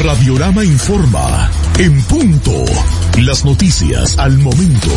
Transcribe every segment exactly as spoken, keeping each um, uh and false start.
Radiorama informa. En punto. Las noticias al momento.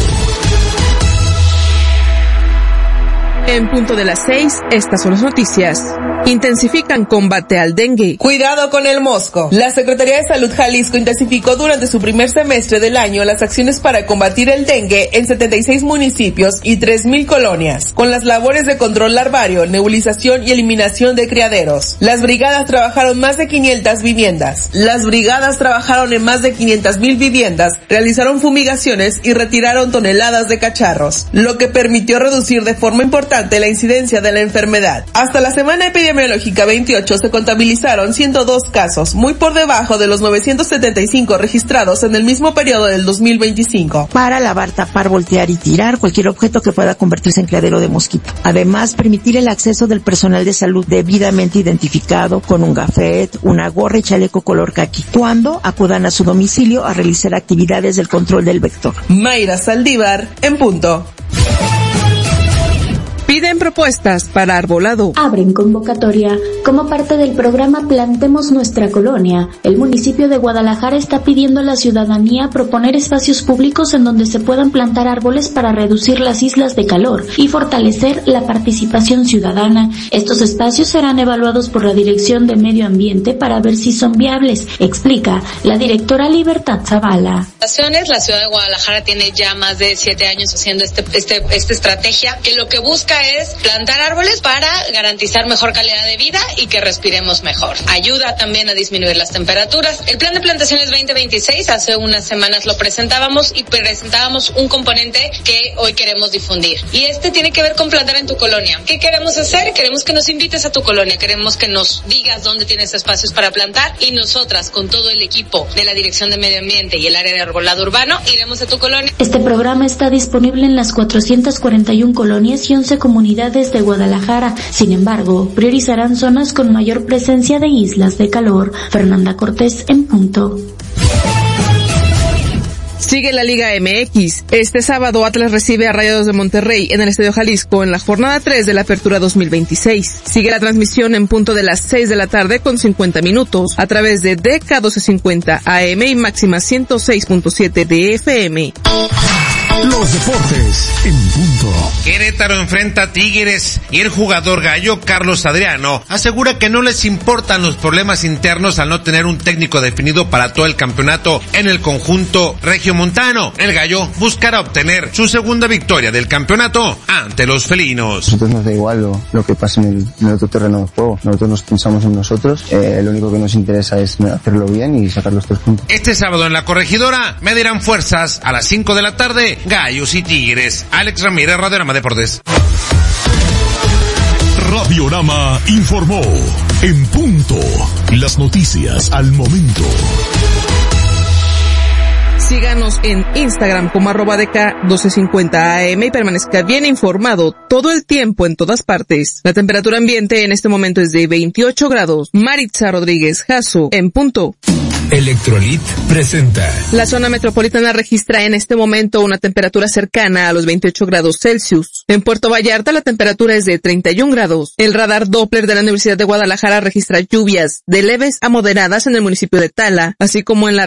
En punto de las seis, estas son las noticias. Intensifican combate al dengue. Cuidado con el mosco. La Secretaría de Salud Jalisco intensificó durante su primer semestre del año las acciones para combatir el dengue en setenta y seis municipios y tres mil colonias, con las labores de control larvario, nebulización y eliminación de criaderos. Las brigadas trabajaron más de quinientas viviendas. Las brigadas trabajaron en más de quinientas mil viviendas, realizaron fumigaciones y retiraron toneladas de cacharros, lo que permitió reducir de forma importante la incidencia de la enfermedad. Hasta la semana epidemiológica veintiocho se contabilizaron ciento dos casos, muy por debajo de los novecientos setenta y cinco registrados en el mismo periodo del dos mil veinticinco. Para lavar, tapar, voltear y tirar cualquier objeto que pueda convertirse en criadero de mosquito. Además, permitir el acceso del personal de salud debidamente identificado con un gafet, una gorra y chaleco color caqui, cuando acudan a su domicilio a realizar actividades del control del vector. Mayra Saldívar, en punto. Piden propuestas para arbolado. Abren convocatoria. Como parte del programa Plantemos Nuestra Colonia, el municipio de Guadalajara está pidiendo a la ciudadanía proponer espacios públicos en donde se puedan plantar árboles para reducir las islas de calor y fortalecer la participación ciudadana. Estos espacios serán evaluados por la Dirección de Medio Ambiente para ver si son viables, explica la directora Libertad Zavala. La ciudad de Guadalajara tiene ya más de siete años haciendo este, este, esta estrategia que lo que busca es plantar árboles para garantizar mejor calidad de vida y que respiremos mejor. Ayuda también a disminuir las temperaturas. El plan de plantaciones veinte veintiséis, hace unas semanas lo presentábamos y presentábamos un componente que hoy queremos difundir. Y este tiene que ver con plantar en tu colonia. ¿Qué queremos hacer? Queremos que nos invites a tu colonia, queremos que nos digas dónde tienes espacios para plantar y nosotras, con todo el equipo de la Dirección de Medio Ambiente y el área de arbolado urbano, iremos a tu colonia. Este programa está disponible en las cuatrocientas cuarenta y una colonias y once comunidades de Guadalajara. Sin embargo, priorizarán zonas con mayor presencia de islas de calor. Fernanda Cortés, en punto. Sigue la Liga M X. Este sábado Atlas recibe a Rayados de Monterrey en el Estadio Jalisco en la jornada tres de la Apertura dos mil veintiséis. Sigue la transmisión en punto de las seis de la tarde con cincuenta minutos a través de D K doce cincuenta A M y máxima ciento seis punto siete de F M. Los deportes en punto. Querétaro enfrenta a Tigres y el jugador gallo Carlos Adriano asegura que no les importan los problemas internos al no tener un técnico definido para todo el campeonato en el conjunto regiomontano. El gallo buscará obtener su segunda victoria del campeonato ante los felinos. A nosotros nos da igual lo, lo que pase en el, en el otro terreno de juego. Nosotros nos pensamos en nosotros. Eh, lo único que nos interesa es hacerlo bien y sacar los tres puntos. Este sábado en la Corregidora medirán fuerzas a las cinco de la tarde. Gallos y Tigres. Alex Ramírez, Radiorama Deportes. Radiorama informó. En punto. Las noticias al momento. Síganos en Instagram como arroba D K doce cincuenta A M y permanezca bien informado todo el tiempo en todas partes. La temperatura ambiente en este momento es de veintiocho grados. Maritza Rodríguez Jasso, en punto. Electrolit presenta. La zona metropolitana registra en este momento una temperatura cercana a los veintiocho grados Celsius. En Puerto Vallarta la temperatura es de treinta y un grados. El radar Doppler de la Universidad de Guadalajara registra lluvias de leves a moderadas en el municipio de Tala, así como en la